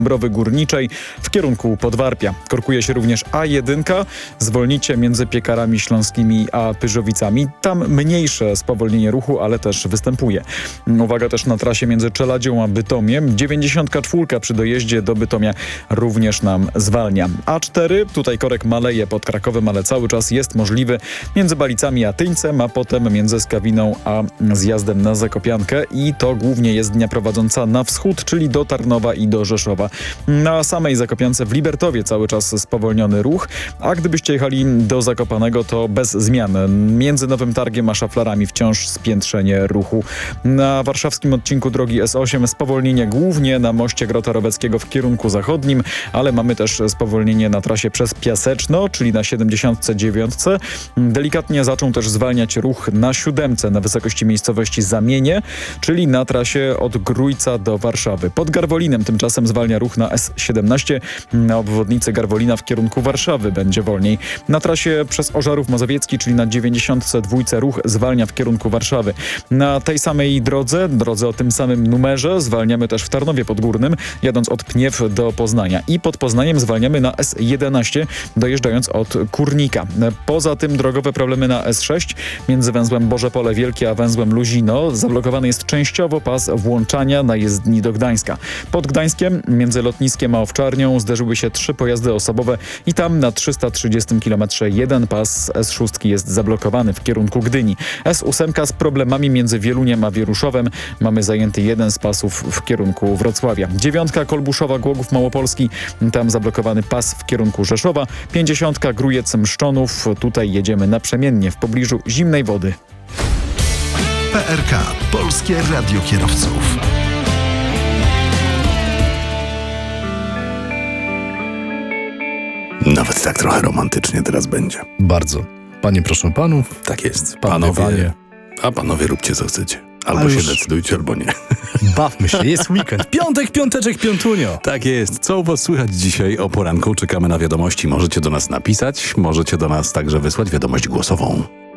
Dąbrowy Górniczej w kierunku Podwarpia. Korkuje się również A1, zwolnicie między Piekarami Śląskimi a Pyrzowicami. Tam mniejsze spowolnienie ruchu, ale też występuje. Uwaga też na trasie między Czeladzią a Bytomiem. 94 przy dojeździe do Bytomia również nam zwalnia. A4, tutaj korek maleje pod Krakowem, ale cały czas jest możliwy między Balicami a Tyńcem, a potem między Skawiną a zjazdem na Zakopiankę i to głównie jest linia prowadząca na wschód, czyli do Tarnowa i do Rzeszowa. Na samej Zakopiance w Libertowie cały czas spowolniony ruch, a gdybyście jechali do Zakopanego, to bez zmian. Między Nowym Targiem a Szaflarami wciąż spiętrzenie ruchu. Na warszawskim odcinku drogi S8 spowolnienie głównie na moście Grota Roweckiego w kierunku zachodnim, ale mamy też spowolnienie na trasie przez Piaseczno, czyli na 79. Delikatnie zaczął też zwalniać ruch na 7 na wysokości miejscowości Zamienie, czyli na trasie od Grójca do Warszawy. Pod Garwolinem tymczasem zwalnia ruch na S17. Na obwodnicy Garwolina w kierunku Warszawy będzie wolniej. Na trasie przez Ożarów Mazowiecki, czyli na 92 ruch zwalnia w kierunku Warszawy. Na tej samej drodze o tym samym numerze zwalniamy też w Tarnowie Podgórnym, jadąc od Pniew do Poznania. I pod Poznaniem zwalniamy na S11, dojeżdżając od Kurnika. Poza tym drogowe problemy na S6 między węzłem Boże Pole Wielkie a węzłem Luzino. Zablokowany jest częściowo pas włączania na jezdni do Gdańska. Pod Gdańskiem między lotniskiem a Owczarnią zderzyły się 3 pojazdy osobowe i tam na 330 km jeden pas S6 jest zablokowany w kierunku Gdyni. S8 z problemami między Wieluniem a Wieruszowem. Mamy zajęty jeden z pasów w kierunku Wrocławia. 9 Kolbuszowa Głogów Małopolski. Tam zablokowany pas w kierunku Rzeszowa. 50 Grójec Mszczonów. Tutaj jedziemy naprzemiennie w pobliżu Zimnej Wody. PRK. Polskie Radio Kierowców. Nawet tak trochę romantycznie teraz będzie. Bardzo. Panie proszę panów. Tak jest. Panowie. A panowie róbcie co chcecie. Albo się decydujcie, albo nie. Bawmy się, jest weekend. Piątek, piąteczek, piątunio. Tak jest. Co u was słychać dzisiaj o poranku? Czekamy na wiadomości. Możecie do nas napisać, możecie do nas także wysłać wiadomość głosową.